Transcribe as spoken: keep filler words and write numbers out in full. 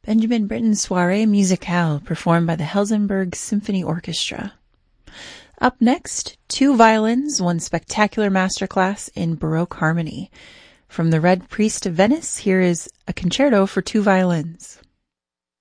Benjamin Britten's Soirée Musicale, performed by the Helsingborg Symphony Orchestra. Up next, two violins, one spectacular masterclass in Baroque harmony. From the Red Priest of Venice, here is a concerto for two violins.